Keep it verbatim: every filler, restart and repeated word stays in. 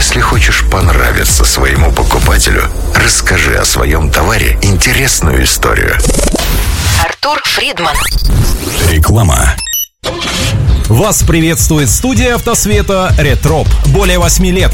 Если хочешь понравиться своему покупателю, расскажи о своем товаре интересную историю. Артур Фридман. Реклама. Вас приветствует студия автосвета «Ретроп». Более восьми лет